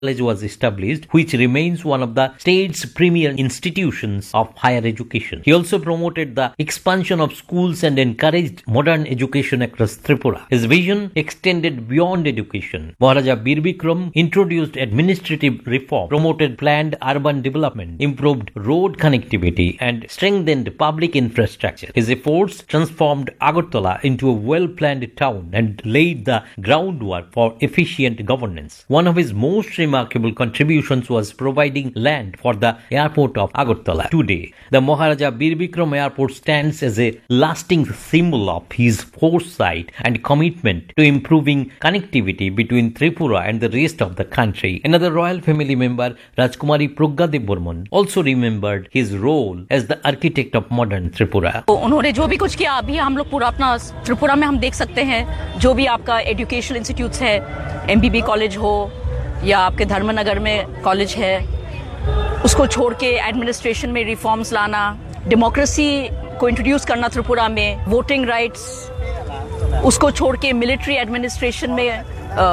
College was established, which remains one of the state's premier institutions of higher education. He also promoted the expansion of schools and encouraged modern education across Tripura. His vision extended beyond education. Maharaja Bir Bikram introduced administrative reform, promoted planned urban development, improved road connectivity, and strengthened public infrastructure. His efforts transformed Agartala into a well-planned town and laid the groundwork for efficient governance. One of his most remarkable contributions was providing land for the airport of Agartala. Today, the Maharaja Bir Bikram Airport stands as a lasting symbol of his foresight and commitment to improving connectivity between Tripura and the rest of the country. Another royal family member, Rajkumari Pragya Dev Burman, also remembered his role as the architect of modern Tripura. उन्होंने जो भी कुछ किया, अभी हम लोग पूरा अपना त्रिपुरा में हम देख सकते हैं, जो भी आपका एजुकेशनल इंस्टीट्यूट्स है, एमबीबी कॉलेज हो या आपके धर्मनगर में कॉलेज है, उसको छोड़ के एडमिनिस्ट्रेशन में रिफॉर्म्स लाना, डेमोक्रेसी को इंट्रोड्यूस करना त्रिपुरा में, वोटिंग राइट्स, उसको छोड़ के मिलिट्री एडमिनिस्ट्रेशन में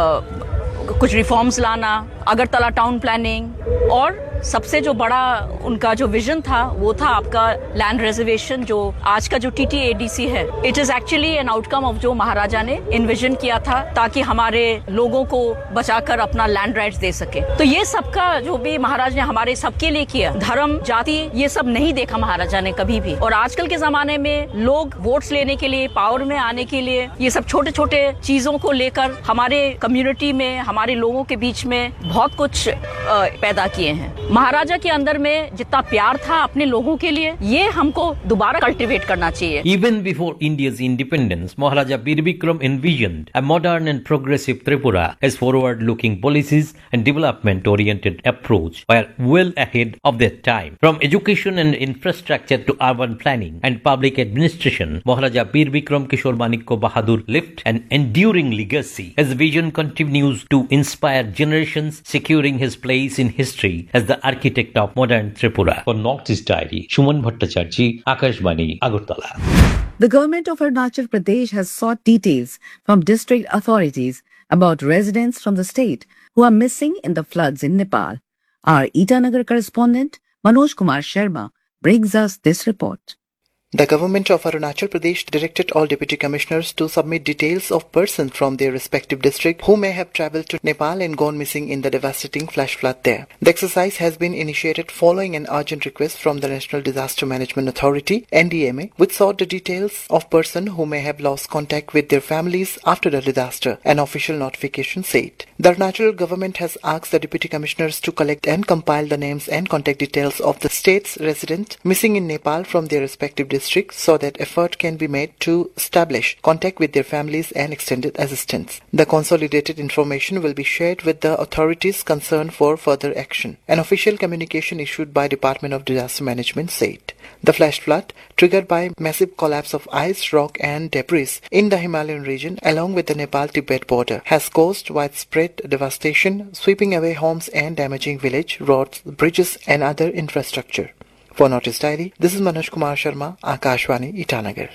कुछ रिफॉर्म्स लाना, अगरतला टाउन प्लानिंग, और सबसे जो बड़ा उनका जो विजन था वो था आपका लैंड रिजर्वेशन, जो आज का जो टीटीएडीसी है, it is actually an outcome of जो महाराजा ने इन्विजन किया था, ताकि हमारे लोगों को बचाकर अपना लैंड राइट्स दे सके। तो ये सबका जो भी महाराज ने हमारे सबके लिए किया, धर्म जाति ये सब नहीं देखा महाराजा ने कभी भी। और आजकल के जमाने में लोग वोट्स लेने के लिए, पावर में आने के लिए, ये सब छोटे छोटे चीजों को लेकर हमारे कम्युनिटी में, हमारे लोगों के बीच में बहुत कुछ पैदा किए हैं। महाराजा के अंदर में जितना प्यार था अपने लोगों के लिए, ये हमको दोबारा कल्टीवेट करना चाहिए। Even before India's independence, Maharaja Bir Bikram envisioned a modern and progressive Tripura. His forward-looking policies and development-oriented approach were well ahead of their time. From education and infrastructure to urban planning and public administration, Maharaja Bir Bikram Kishore Manikya Bahadur left an enduring legacy. His vision continues to inspire generations, securing his place in history as the architect of modern Tripura. For Northeast Diary, Shuman Bhattacharjee, Akashvani, Agartala. The government of Arunachal Pradesh has sought details from district authorities about residents from the state who are missing in the floods in Nepal. Our Itanagar correspondent, Manoj Kumar Sharma, brings us this report. The government of Arunachal Pradesh directed all deputy commissioners to submit details of persons from their respective district who may have travelled to Nepal and gone missing in the devastating flash flood there. The exercise has been initiated following an urgent request from the National Disaster Management Authority (NDMA), which sought the details of persons who may have lost contact with their families after the disaster. An official notification said. The Arunachal government has asked the deputy commissioners to collect and compile the names and contact details of the state's residents missing in Nepal from their respective districts, so that effort can be made to establish contact with their families and extended assistance. The consolidated information will be shared with the authorities concerned for further action. An official communication issued by Department of Disaster Management said. The flash flood, triggered by massive collapse of ice, rock and debris in the Himalayan region along with the Nepal-Tibet border, has caused widespread devastation, sweeping away homes and damaging village, roads, bridges and other infrastructure. For Notice Diary, this is Manoj Kumar Sharma, Akashvani, Itanagar.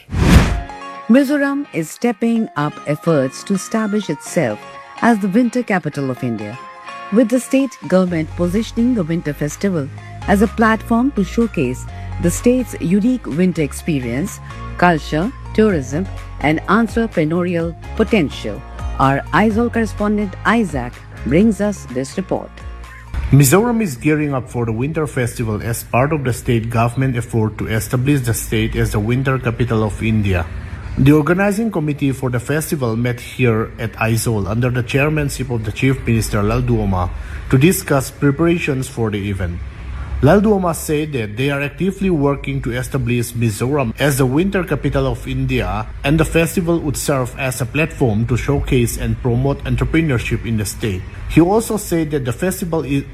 Mizoram is stepping up efforts to establish itself as the winter capital of India, with the state government positioning the Winter Festival as a platform to showcase the state's unique winter experience, culture, tourism, and entrepreneurial potential. Our Aizawl correspondent Isaac brings us this report. Mizoram is gearing up for the Winter Festival as part of the state government effort to establish the state as the winter capital of India. The organizing committee for the festival met here at Aizawl under the chairmanship of the Chief Minister Lal Duoma to discuss preparations for the event. Lal Duoma said that they are actively working to establish Mizoram as the winter capital of India, and the festival would serve as a platform to showcase and promote entrepreneurship in the state. He also said the festival is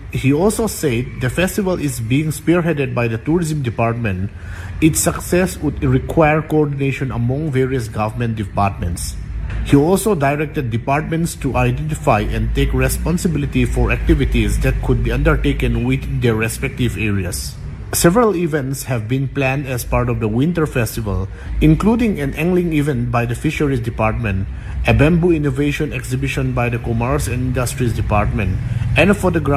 being spearheaded by the tourism department. Its success would require coordination among various government departments. He also directed departments to identify and take responsibility for activities that could be undertaken within their respective areas. Several events have been planned as part of the Winter Festival, including an angling event by the Fisheries Department, a bamboo innovation exhibition by the Commerce and Industries Department, and a photography